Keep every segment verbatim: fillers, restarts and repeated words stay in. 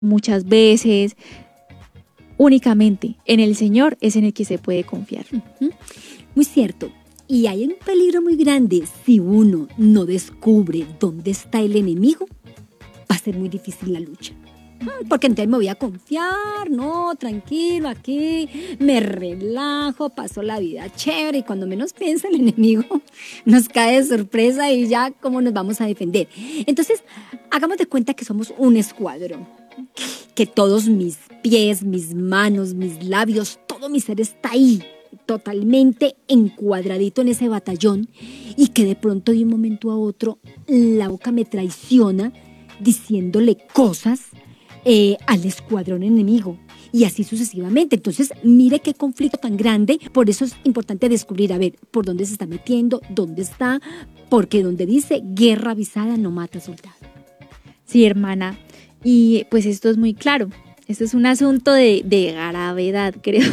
muchas veces. Únicamente en el Señor es en el que se puede confiar. Uh-huh. Muy cierto. Y hay un peligro muy grande. Si uno no descubre dónde está el enemigo, va a ser muy difícil la lucha. Porque entonces me voy a confiar, no, tranquilo, aquí me relajo, paso la vida chévere, y cuando menos piensa el enemigo nos cae de sorpresa y ya cómo nos vamos a defender. Entonces, hagamos de cuenta que somos un escuadrón, que todos mis pies, mis manos, mis labios, todo mi ser está ahí, totalmente encuadradito en ese batallón, y que de pronto de un momento a otro la boca me traiciona diciéndole cosas Eh, al escuadrón enemigo, y así sucesivamente. Entonces, mire qué conflicto tan grande. Por eso es importante descubrir, a ver, por dónde se está metiendo, dónde está, porque donde dice guerra avisada no mata soldado. Sí, hermana, y pues esto es muy claro. Esto es un asunto de, de gravedad, creo.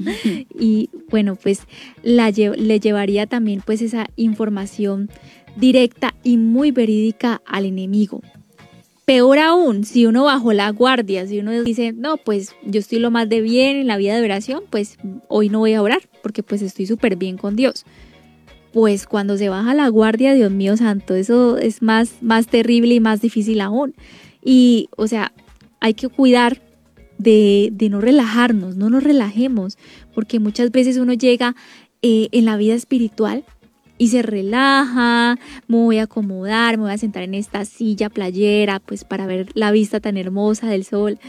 Y bueno, pues la, le llevaría también pues esa información directa y muy verídica al enemigo. Peor aún, si uno bajó la guardia, si uno dice, no, pues yo estoy lo más de bien en la vida de oración, pues hoy no voy a orar, porque pues estoy súper bien con Dios. Pues cuando se baja la guardia, Dios mío santo, eso es más, más terrible y más difícil aún. Y, o sea, hay que cuidar de, de no relajarnos, no nos relajemos, porque muchas veces uno llega eh, en la vida espiritual y se relaja, me voy a acomodar, me voy a sentar en esta silla playera, pues para ver la vista tan hermosa del sol.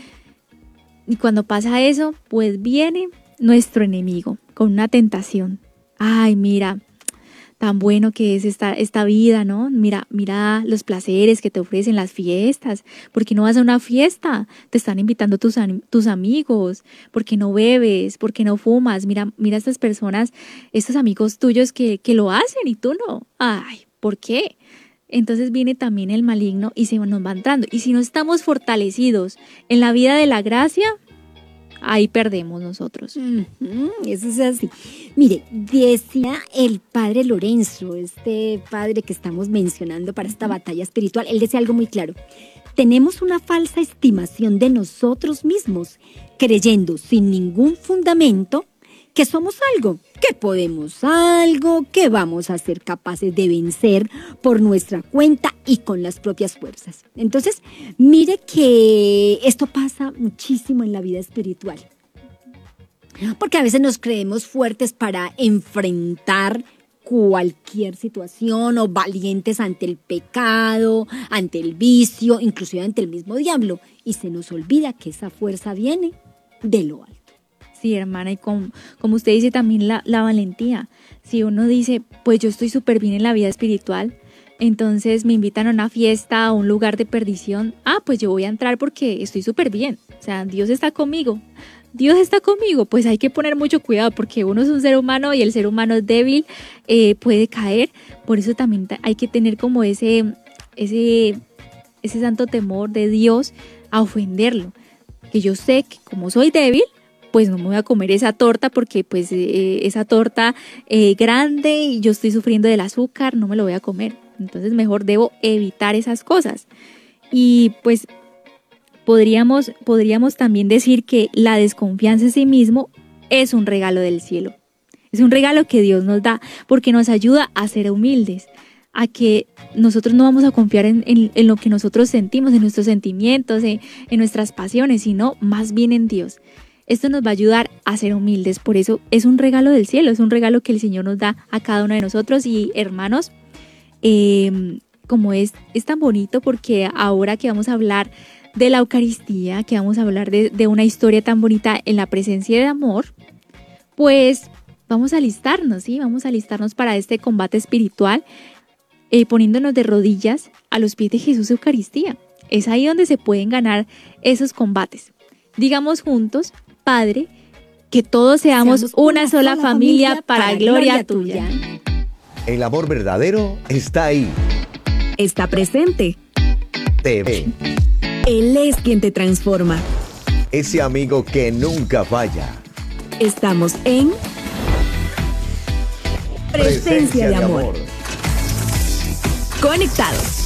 Y cuando pasa eso, pues viene nuestro enemigo con una tentación. Ay, mira, tan bueno que es esta, esta vida, ¿no? Mira, mira los placeres que te ofrecen las fiestas. ¿Por qué no vas a una fiesta? Te están invitando tus, tus amigos. ¿Por qué no bebes? ¿Por qué no fumas? Mira, mira estas personas, estos amigos tuyos que, que lo hacen y tú no. Ay, ¿por qué? Entonces viene también el maligno y se nos va entrando. Y si no estamos fortalecidos en la vida de la gracia, ahí perdemos nosotros. Uh-huh, eso es así. Mire, decía el padre Lorenzo, este padre que estamos mencionando para esta batalla espiritual, él decía algo muy claro. Tenemos una falsa estimación de nosotros mismos, creyendo sin ningún fundamento que somos algo, que podemos algo, que vamos a ser capaces de vencer por nuestra cuenta y con las propias fuerzas. Entonces, mire que esto pasa muchísimo en la vida espiritual. Porque a veces nos creemos fuertes para enfrentar cualquier situación o valientes ante el pecado, ante el vicio, inclusive ante el mismo diablo. Y se nos olvida que esa fuerza viene de lo alto. Sí, hermana, y con, como usted dice también la, la valentía. Si uno dice, pues yo estoy súper bien en la vida espiritual, entonces me invitan a una fiesta, a un lugar de perdición, ah, pues yo voy a entrar porque estoy súper bien. O sea, Dios está conmigo. Dios está conmigo, pues hay que poner mucho cuidado porque uno es un ser humano y el ser humano es débil, eh, puede caer. Por eso también hay que tener como ese, ese, ese santo temor de Dios a ofenderlo. Que yo sé que como soy débil, pues no me voy a comer esa torta porque pues eh, esa torta eh, grande y yo estoy sufriendo del azúcar, no me lo voy a comer. Entonces mejor debo evitar esas cosas. Y pues podríamos, podríamos también decir que la desconfianza en sí mismo es un regalo del cielo. Es un regalo que Dios nos da porque nos ayuda a ser humildes, a que nosotros no vamos a confiar en, en, en lo que nosotros sentimos, en nuestros sentimientos, en, en nuestras pasiones, sino más bien en Dios. Esto nos va a ayudar a ser humildes, por eso es un regalo del cielo, es un regalo que el Señor nos da a cada uno de nosotros. Y hermanos, eh, como es, es tan bonito porque ahora que vamos a hablar de la Eucaristía, que vamos a hablar de, de una historia tan bonita en la presencia de amor, pues vamos a alistarnos, ¿sí? Vamos a alistarnos para este combate espiritual, eh, poniéndonos de rodillas a los pies de Jesús Eucaristía. Es ahí donde se pueden ganar esos combates. Digamos juntos: Padre, que todos seamos, seamos una, una sola, sola familia, familia para, para gloria tuya. El amor verdadero está ahí. Está presente. Te ve. Él es quien te transforma. Ese amigo que nunca falla. Estamos en Presencia, Presencia de, amor. de amor. Conectados.